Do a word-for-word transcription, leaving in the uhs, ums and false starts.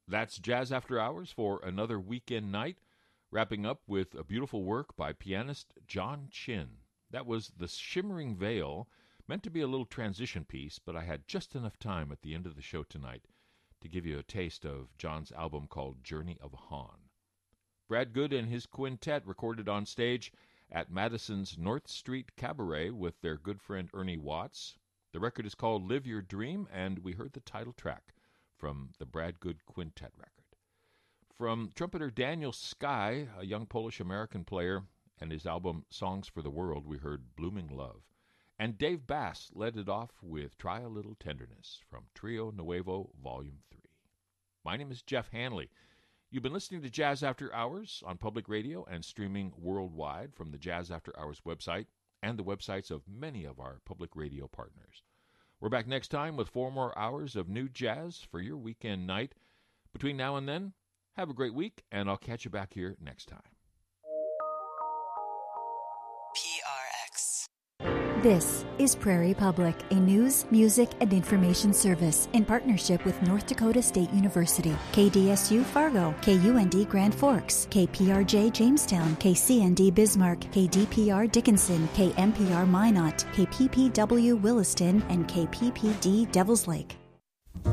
That's Jazz After Hours for another weekend night, wrapping up with a beautiful work by pianist John Chin. That was The Shimmering Veil, meant to be a little transition piece, but I had just enough time at the end of the show tonight to give you a taste of John's album called Journey of Han. Brad Good and his quintet recorded on stage at Madison's North Street Cabaret with their good friend Ernie Watts. The record is called Live Your Dream, and we heard the title track from the Brad Good Quintet record. From trumpeter Daniel Sky, a young Polish-American player, and his album Songs for the World, we heard Blooming Love. And Dave Bass led it off with Try a Little Tenderness from Trio Nuevo Volume three. My name is Jeff Hanley. You've been listening to Jazz After Hours on public radio and streaming worldwide from the Jazz After Hours website and the websites of many of our public radio partners. We're back next time with four more hours of new jazz for your weekend night. Between now and then, have a great week, and I'll catch you back here next time. P R X. This is Prairie Public, a news, music, and information service in partnership with North Dakota State University, K D S U Fargo, K U N D Grand Forks, K P R J Jamestown, K C N D Bismarck, K D P R Dickinson, K M P R Minot, K P P W Williston, and K P P D Devils Lake.